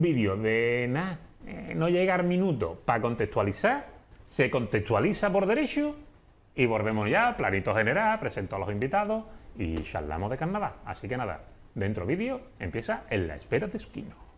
Vídeo de nada, no llega al minuto para contextualizar, se contextualiza por derecho y volvemos ya, planito general, presento a los invitados y charlamos de carnaval. Así que nada, dentro vídeo empieza En la espera de Esquino.